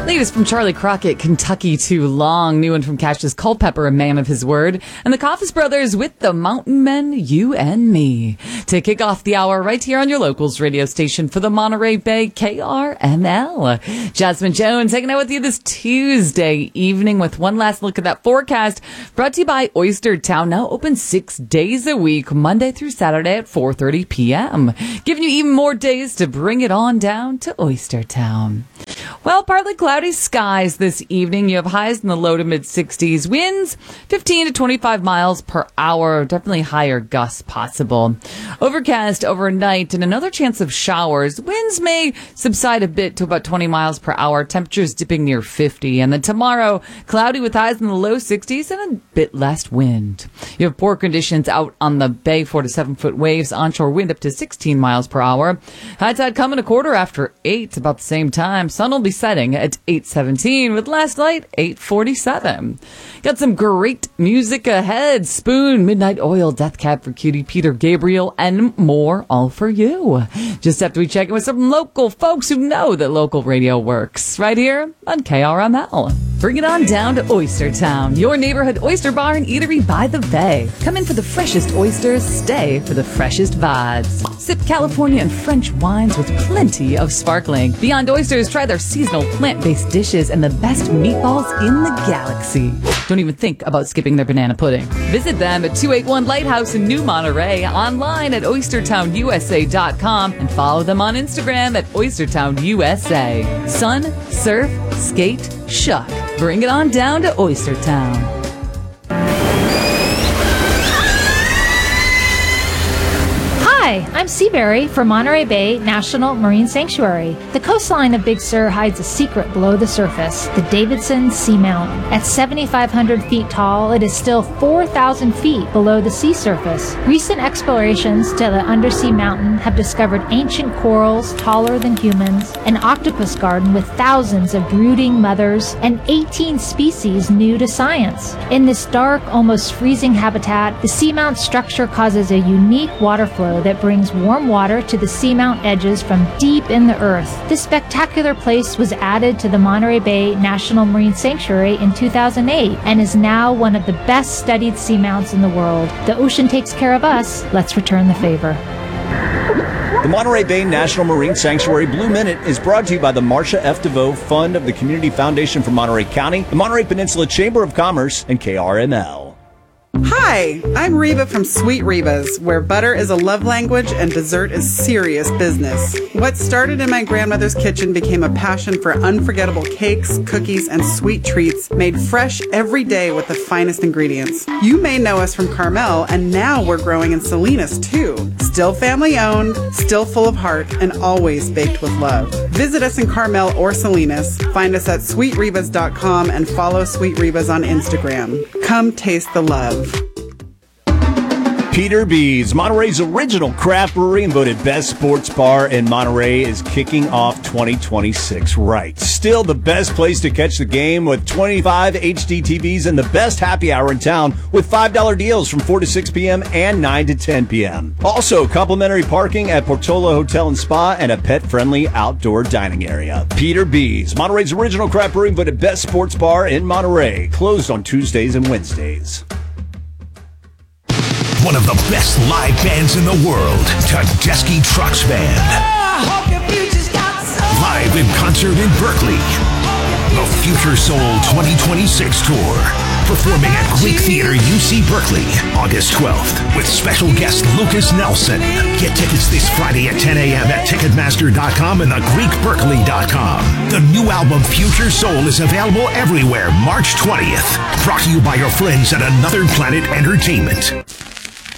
Latest from Charlie Crockett, Kentucky Too Long. New one from Cassius Culpepper, A Man of His Word. And the Coffis Brothers with The Mountain Men, You and Me. To kick off the hour right here on your locals radio station for the Monterey Bay, KRML. Jasmine Jones hanging out with you this Tuesday evening with one last look at that forecast. Brought to you by Oyster Town. Now open 6 days a week, Monday through Saturday at 4:30 p.m. Giving you even more days to bring it on down to Oyster Town. Well, partly cloudy skies this evening. You have highs in the low to mid 60s. Winds 15 to 25 miles per hour. Definitely higher gusts possible. Overcast overnight and another chance of showers. Winds may subside a bit to about 20 miles per hour. Temperatures dipping near 50. And then tomorrow, cloudy with highs in the low 60s and a bit less wind. You have poor conditions out on the bay. 4 to 7 foot waves. Onshore wind up to 16 miles per hour. High tide coming a quarter after 8, about the same time. Sun will be setting at 8:17 with last night 8:47. Got some great music ahead. Spoon, Midnight Oil, Death Cab for Cutie, Peter Gabriel, and more, all for you. Just after we check in with some local folks who know that local radio works. Right here on KRML. Bring it on down to Oyster Town, your neighborhood oyster bar and eatery by the bay. Come in for the freshest oysters, stay for the freshest vibes. Sip California and French wines with plenty of sparkling. Beyond oysters, try their seasonal plant-based dishes and the best meatballs in the galaxy. Don't even think about skipping their banana pudding. Visit them at 281 Lighthouse in New Monterey, online at oystertownusa.com, and follow them on Instagram at oystertownusa. Sun, surf, skate, shuck. Bring it on down to Oyster Town. Hi, I'm Seaberry for Monterey Bay National Marine Sanctuary. The coastline of Big Sur hides a secret below the surface, the Davidson Seamount. At 7,500 feet tall, it is still 4,000 feet below the sea surface. Recent explorations to the undersea mountain have discovered ancient corals taller than humans, an octopus garden with thousands of brooding mothers, and 18 species new to science. In this dark, almost freezing habitat, the seamount structure causes a unique water flow that brings warm water to the seamount edges from deep in the earth. This spectacular place was added to the Monterey Bay National Marine Sanctuary in 2008 and is now one of the best studied seamounts in the world. The ocean takes care of us. Let's return the favor. The Monterey Bay National Marine Sanctuary Blue Minute is brought to you by the Marcia F. DeVoe Fund of the Community Foundation for Monterey County, the Monterey Peninsula Chamber of Commerce, and KRML. Hi, I'm Reba from Sweet Reba's, where butter is a love language and dessert is serious business. What started in my grandmother's kitchen became a passion for unforgettable cakes, cookies, and sweet treats made fresh every day with the finest ingredients. You may know us from Carmel, and now we're growing in Salinas too. Still family owned, still full of heart, and always baked with love. Visit us in Carmel or Salinas. Find us at sweetrebas.com and follow Sweet Rebas on Instagram. Come taste the love. Peter B's, Monterey's original craft brewery and voted best sports bar in Monterey, is kicking off 2026 right. Still the best place to catch the game with 25 HD TVs and the best happy hour in town with $5 deals from 4 to 6 p.m. and 9 to 10 p.m. Also, complimentary parking at Portola Hotel and Spa and a pet-friendly outdoor dining area. Peter B's, Monterey's original craft brewery and voted best sports bar in Monterey. Closed on Tuesdays and Wednesdays. One of the best live bands in the world, Tedeschi Trucks Band. Live in concert in Berkeley. The Future Soul 2026 Tour. Performing at Greek Theater UC Berkeley, August 12th, with special guest Lucas Nelson. Get tickets this Friday at 10 a.m. at Ticketmaster.com and thegreekberkeley.com. The new album Future Soul is available everywhere March 20th. Brought to you by your friends at Another Planet Entertainment.